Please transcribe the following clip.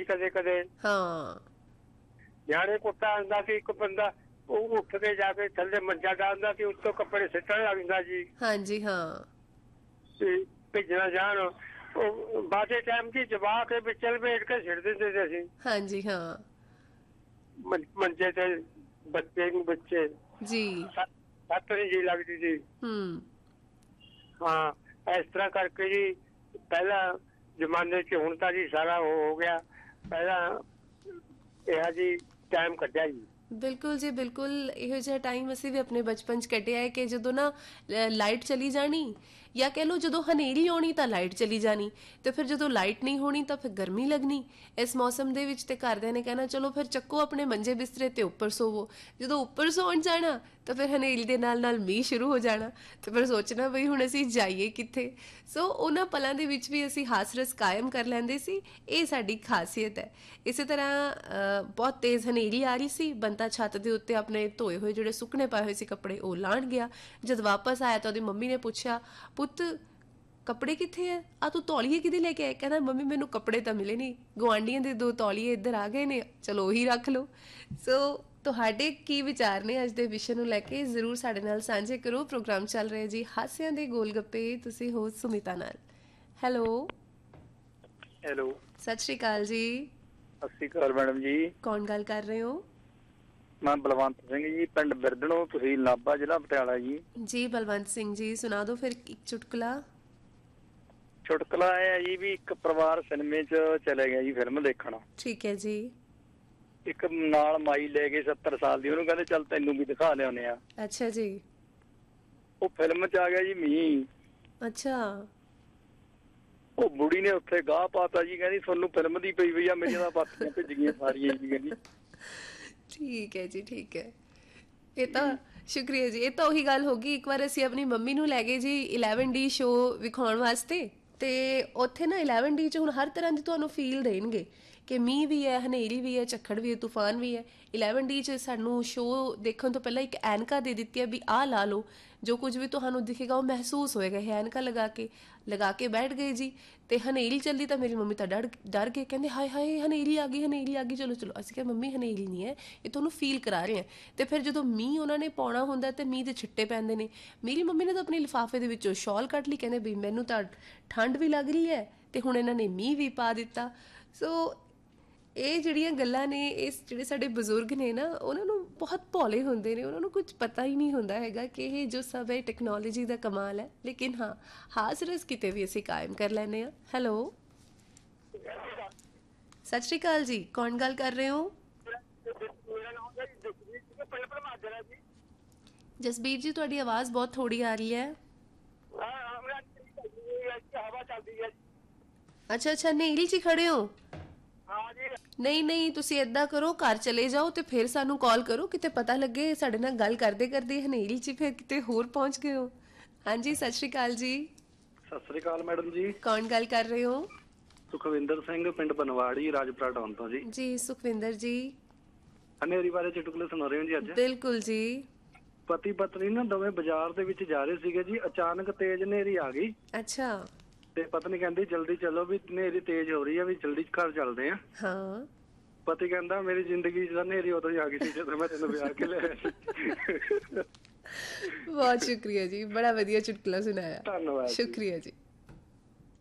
ਕਦੇ ਕਦੇ। ਹਾਂ ਨਿਆਣੇ ਕੁੱਤਾ ਆਉਂਦਾ ਸੀ ਇੱਕ ਬੰਦਾ, ਉਹ ਉੱਠ ਕੇ ਜਾ ਕੇ ਥੱਲੇ ਮੰਜਾ ਡਾਲਦਾ ਸੀ, ਉੱਤੋਂ ਕੱਪੜੇ ਸਿੱਟਣ ਲੱਗਦਾ ਜੀ। ਹਾਂਜੀ ਹਾਂ ਤੇ ਭੇਜਣਾ ਜਾਣ, ਉਹ ਬਾਦੇ ਟਾਈਮ ਦੀ ਜਵਾ ਕੇ ਵਿੱਚ ਲਪੇਟ ਕੇ ਸਿੱਟ ਦਿੰਦੇ ਸੀ ਅਸੀਂ ਹਾਂਜੀ ਹਾਂ ਮੰਜੇ ਤੇ ਬੱਚੇ ਨੂੰ। ਬੱਚੇ ਜੀ ਸੱਤ ਨਹੀਂ ਜੀ ਲੱਗਦੀ ਸੀ। ਹਾਂ ਇਸ ਤਰ੍ਹਾਂ ਕਰਕੇ ਜੀ ਪਹਿਲਾਂ ਜ਼ਮਾਨੇ 'ਚ, ਹੁਣ ਤਾਂ ਜੀ ਸਾਰਾ ਹੋ ਗਿਆ। ਪਹਿਲਾਂ ਇਹ ਜੀ ਟਾਈਮ ਕੱਢਿਆ ਜੀ। ਬਿਲਕੁਲ ਜੀ ਬਿਲਕੁਲ। ਇਹੋ ਜਿਹਾ ਟਾਈਮ ਅਸੀਂ ਵੀ ਆਪਣੇ ਬਚਪਨ 'ਚ ਕੱਢਿਆ ਹੈ ਕਿ ਜਦੋਂ ਨਾ ਲਾਈਟ ਚਲੀ ਜਾਣੀ, ਜਾਂ ਕਹਿ ਲਓ ਜਦੋਂ ਹਨੇਰੀ ਆਉਣੀ ਤਾਂ ਲਾਈਟ ਚਲੀ ਜਾਣੀ, ਤੇ ਫਿਰ ਜਦੋਂ ਲਾਈਟ ਨਹੀਂ ਹੋਣੀ ਤਾਂ ਫਿਰ ਗਰਮੀ ਲੱਗਣੀ ਇਸ ਮੌਸਮ ਦੇ ਵਿੱਚ। ਤੇ ਘਰਦਿਆਂ ਨੇ ਕਹਿਣਾ ਚਲੋ ਫਿਰ ਚੱਕੋ ਆਪਣੇ ਮੰਜੇ ਬਿਸਤਰੇ ਤੇ ਉੱਪਰ ਸੋਵੋ। ਜਦੋਂ ਉੱਪਰ ਸੌਣ ਜਾਣਾ ਤਾਂ ਫਿਰ ਹਨੇਰੀ ਦੇ ਨਾਲ ਨਾਲ ਮੀਂਹ ਸ਼ੁਰੂ ਹੋ ਜਾਣਾ, ਤੇ ਫਿਰ ਸੋਚਣਾ ਬਈ ਹੁਣ ਅਸੀਂ ਜਾਈਏ ਕਿੱਥੇ। ਸੋ ਉਹਨਾਂ ਪਲਾਂ ਦੇ ਵਿੱਚ ਵੀ ਅਸੀਂ ਹਾਸ ਰਸ ਕਾਇਮ ਕਰ ਲੈਂਦੇ ਸੀ। ਇਹ ਸਾਡੀ ਖਾਸੀਅਤ ਹੈ। ਇਸੇ ਤਰ੍ਹਾਂ ਬਹੁਤ ਤੇਜ਼ ਹਨੇਰੀ ਆ ਰਹੀ ਸੀ, ਬੰਦਾ ਛੱਤ ਦੇ ਉੱਤੇ ਆਪਣੇ ਧੋਏ ਹੋਏ ਜਿਹੜੇ ਸੁੱਕਣੇ ਪਾਏ ਹੋਏ ਸੀ ਕੱਪੜੇ ਉਹ ਲਾਣ ਗਿਆ। ਜਦ ਵਾਪਸ ਆਇਆ ਤਾਂ ਉਹਦੀ ਮੰਮੀ ਨੇ ਪੁੱਛਿਆ, ਪੁੱਤ ਕੱਪੜੇ ਕਿੱਥੇ ਹੈ, ਆ ਤੂੰ ਤੌਲੀਏ ਕਿਹਦੇ ਲੈ ਕੇ ਆਏ? ਕਹਿੰਦਾ ਮੰਮੀ ਮੈਨੂੰ ਕੱਪੜੇ ਤਾਂ ਮਿਲੇ ਨਹੀਂ, ਗੁਆਂਢੀਆਂ ਦੇ 2 ਤੌਲੀਏ ਇੱਧਰ ਆ ਗਏ ਨੇ, ਚਲੋ ਉਹੀ ਰੱਖ ਲਓ। ਸੋ ਤੁਹਾਡੇ ਕੀ ਵਿਚਾਰ ਨੇ ਅੱਜ ਦੇ ਵਿਸ਼ੇ ਨੂੰ ਲੈ ਕੇ, ਜ਼ਰੂਰ ਸਾਡੇ ਨਾਲ ਸਾਂਝੇ ਕਰੋ। ਪ੍ਰੋਗਰਾਮ ਚੱਲ ਰਿਹਾ ਜੀ ਹਾਸਿਆਂ ਦੇ ਗੋਲ ਗੱਪੇ, ਤੁਸੀਂ ਹੋ ਸੁਮਿਤਾ ਨਾਲ। ਹੈਲੋ ਹੈਲੋ ਸਤਿ ਸ਼੍ਰੀ ਅਕਾਲ ਜੀ। ਸਤਿ ਸ਼੍ਰੀ ਅਕਾਲ ਮੈਡਮ ਜੀ। ਕੌਣ ਗੱਲ ਕਰ ਰਹੇ ਹੋ? ਮੈਂ ਬਲਵੰਤ ਸਿੰਘ ਜੀ, ਪਿੰਡ ਬਿਰਦਣੋਂ, ਤਹਿਸੀਲ ਨਾਭਾ, ਜ਼ਿਲ੍ਹਾ ਪਟਿਆਲਾ ਜੀ। ਜੀ ਬਲਵੰਤ ਸਿੰਘ ਜੀ, ਸੁਣਾ ਦਿਓ ਫਿਰ ਇੱਕ ਚੁਟਕਲਾ। ਚੁਟਕਲਾ ਇਹ ਹੈ ਜੀ ਵੀ ਇੱਕ ਪਰਿਵਾਰ ਸਿਨੇਮੇ 'ਚ ਚਲੇ ਗਿਆ ਜੀ ਫਿਲਮ ਦੇਖਣ। ਠੀਕ ਹੈ ਜੀ। ਇੱਕ ਨਾਲ ਮਾਈ ਲੈ ਗਏ 70 ਸਾਲ ਦੀ, ਉਹਨੂੰ ਕਹਿੰਦੇ ਚੱਲ ਤੈਨੂੰ ਵੀ ਦਿਖਾ ਲਿਆਉਂਦੇ ਆ। ਅੱਛਾ ਜੀ। ਉਹ ਫਿਲਮ 'ਚ ਆ ਗਿਆ ਜੀ ਮੀਂਹ। ਅੱਛਾ। ਉਹ ਬੁੜੀ ਨੇ ਉੱਥੇ ਗਾਹ ਪਾਤਾ ਜੀ, ਕਹਿੰਦੀ ਤੁਹਾਨੂੰ ਫਿਲਮ ਦੀ ਪਈ ਹੋਈ ਆ, ਮੇਰੀਆਂ ਤਾਂ ਪਾਥੀਆਂ ਭਿੱਜ ਗਈਆਂ ਸਾਰੀਆਂ ਜੀ ਕਹਿੰਦੀ। ਠੀਕ ਹੈ ਜੀ ਠੀਕ ਹੈ। ਇਹ ਤਾਂ ਸ਼ੁਕਰੀਆ ਜੀ। ਇਹ ਤਾਂ ਉਹੀ ਗੱਲ ਹੋ ਗਈ, ਇੱਕ ਵਾਰ ਅਸੀਂ ਆਪਣੀ ਮੰਮੀ ਨੂੰ ਲੈ ਗਏ ਜੀ 11D ਸ਼ੋਅ ਵਿਖਾਉਣ ਵਾਸਤੇ, ਤੇ ਉੱਥੇ ਨਾ 11D 'ਚ ਹੁਣ ਹਰ ਤਰ੍ਹਾਂ ਦੀ ਤੁਹਾਨੂੰ ਫੀਲ ਦੇਣਗੇ ਕਿ ਮੀਂਹ ਵੀ ਹੈ, ਹਨੇਰੀ ਵੀ ਹੈ, ਝੱਖੜ ਵੀ ਹੈ, ਤੂਫਾਨ ਵੀ ਹੈ। 11D 'ਚ ਸਾਨੂੰ ਸ਼ੋਅ ਦੇਖਣ ਤੋਂ ਪਹਿਲਾਂ ਇੱਕ ਐਨਕਾ ਦੇ ਦਿੱਤੀ ਹੈ ਵੀ ਆਹ ਲਾ ਲਓ, ਜੋ ਕੁਝ ਵੀ ਤੁਹਾਨੂੰ ਦਿਖੇਗਾ ਉਹ ਮਹਿਸੂਸ ਹੋਏਗਾ। ਇਹ ਐਨਕਾ ਲਗਾ ਕੇ ਬੈਠ ਗਏ ਜੀ। ਤੇ ਹਨੇਰੀ ਚੱਲੀ ਤਾਂ ਮੇਰੀ ਮੰਮੀ ਤਾਂ ਡਰ ਗਏ, ਕਹਿੰਦੇ ਹਾਏ ਹਾਏ ਹਨੇਰੀ ਆ ਗਈ, ਹਨੇਰੀ ਆ ਗਈ, ਚਲੋ ਚਲੋ। ਅਸੀਂ ਕਿਹਾ ਮੰਮੀ ਹਨੇਰੀ ਨਹੀਂ ਹੈ, ਇਹ ਤੁਹਾਨੂੰ ਫੀਲ ਕਰਾ ਰਹੇ ਆ। ਤੇ ਫਿਰ ਜਦੋਂ ਮੀਂਹ ਉਹਨਾਂ ਨੇ ਪਾਉਣਾ ਹੁੰਦਾ ਤੇ ਮੀਂਹ ਦੇ ਛਿੱਟੇ ਪੈਂਦੇ ਨੇ, ਮੇਰੀ ਮੰਮੀ ਨੇ ਤਾਂ ਆਪਣੇ ਲਿਫਾਫੇ ਦੇ ਵਿੱਚੋਂ ਸ਼ਾਲ ਕੱਢ ਲਈ, ਕਹਿੰਦੇ ਵੀ ਮੈਨੂੰ ਤਾਂ ਠੰਡ ਵੀ ਲੱਗ ਰਹੀ ਹੈ ਤੇ ਹੁਣ ਇਹਨਾਂ ਨੇ ਮੀਂਹ ਵੀ ਪਾ ਦਿੱਤਾ। ਸੋ ਇਹ ਜਿਹੜੀਆਂ ਗੱਲਾਂ ਨੇ, ਇਸ ਜਿਹੜੇ ਸਾਡੇ ਬਜ਼ੁਰਗ ਨੇ ਨਾ, ਉਹਨਾਂ ਨੂੰ ਬਹੁਤ ਭੋਲੇ ਹੁੰਦੇ ਨੇ, ਉਹਨਾਂ ਨੂੰ ਕੁਝ ਪਤਾ ਹੀ ਨਹੀਂ ਹੁੰਦਾ ਹੈਗਾ ਕਿ ਇਹ ਜੋ ਸਭ ਹੈ ਟੈਕਨੋਲੋਜੀ ਦਾ ਕਮਾਲ ਹੈ। ਲੇਕਿਨ ਹਾਂ, ਹਾਸ ਰਸ ਕਿਤੇ ਵੀ ਅਸੀਂ ਕਾਇਮ ਕਰ ਲੈਂਦੇ ਹਾਂ। ਹੈਲੋ ਸਤਿ ਸ਼੍ਰੀ ਅਕਾਲ ਜੀ, ਕੌਣ ਗੱਲ ਕਰ ਰਹੇ ਹੋ? ਜਸਬੀਰ ਜੀ, ਤੁਹਾਡੀ ਆਵਾਜ਼ ਬਹੁਤ ਥੋੜੀ ਆ ਰਹੀ ਹੈ। ਅੱਛਾ ਅੱਛਾ, ਹਨੇਰੀ 'ਚ ਖੜੇ ਹੋ? ਨਹੀਂ ਨਹੀਂ, ਤੁਸੀਂ ਏਦਾਂ ਕਰੋ, ਘਰ ਚਲੇ ਜਾਓ ਤੇ ਫਿਰ ਸਾਨੂੰ ਕਾਲ ਕਰੋ, ਕਿਤੇ ਪਤਾ ਲੱਗੇ ਸਾਡੇ ਨਾਲ ਗੱਲ ਕਰਦੇ ਕਰਦੇ ਹਨੇਰੀ 'ਚ ਫਿਰ ਕਿਤੇ ਹੋਰ ਪਹੁੰਚ ਗਏ ਹੋ। ਹਾਂਜੀ ਸਤਿ ਸ਼੍ਰੀ ਅਕਾਲ ਜੀ। ਸਤਿ ਸ੍ਰੀ ਅਕਾਲ ਮੈਡਮ ਜੀ। ਕੌਣ ਗੱਲ ਕਰ ਰਹੇ ਹੋ? ਸੁਖਵਿੰਦਰ ਸਿੰਘ, ਪਿੰਡ ਬਨਵਾੜੀ, ਰਾਜਪੁਰਾ ਟਾਊਨ ਤੋਂ ਜੀ। ਜੀ ਸੁਖਵਿੰਦਰ ਜੀ। ਹਨੇਰੀ ਬਾਰੇ ਚੁਟਕਲੇ ਸੁਣਾ ਰਹੇ ਹੋ ਜੀ ਅੱਜ? ਬਿਲਕੁਲ ਜੀ। ਪਤੀ ਪਤਨੀ ਨਾ ਦੋਵੇਂ ਬਾਜ਼ਾਰ ਦੇ ਵਿੱਚ ਜਾ ਰਹੇ ਸੀਗੇ ਜੀ, ਅਚਾਨਕ ਤੇਜ਼ ਹਨੇਰੀ ਆ ਗਈ। ਅੱਛਾ। ਤੇ ਪਤਨੀ ਕਹਿੰਦੀ ਜਲਦੀ ਚਲੋ ਵੀ ਹਨੇਰੀ ਤੇਜ਼ ਹੋ ਰਹੀ ਆ, ਵੀ ਜਲਦੀ ਘਰ ਚੱਲਦੇ ਆ। ਹਾਂ। ਪਤੀ ਕਹਿੰਦਾ ਮੇਰੀ ਜ਼ਿੰਦਗੀ 'ਚ ਤਾਂ ਹਨੇਰੀ ਉਦੋਂ ਹੀ ਆ ਗਈ ਸੀ ਜਦੋਂ ਮੈਂ ਤੈਨੂੰ ਵਿਆਹ ਕੇ ਲਿਆਇਆ ਸੀ। ਬਹੁਤ ਸ਼ੁਕਰੀਆ ਜੀ, ਬੜਾ ਵਧੀਆ ਚੁਟਕਲਾ ਸੁਣਾਇਆ। ਧੰਨਵਾਦ। ਸ਼ੁਕਰੀਆ ਜੀ।